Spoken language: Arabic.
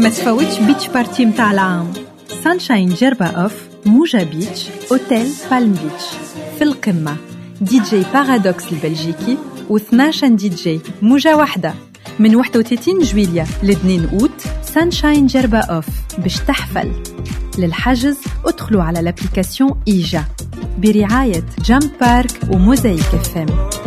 ما تفوتش بيتش بارتي متاع العام. سانشاين جربا أوف، موجة بيتش، أوتيل بالم بيتش. في القمة دي جي بارادوكس البلجيكي و12 دي جي، موجة واحدة. من 31 جويلية ل2 أوت سانشاين جربا أوف باش تحفل. للحجز ادخلوا على الابليكاسيون إيجا برعاية جامب بارك وموزايك FM.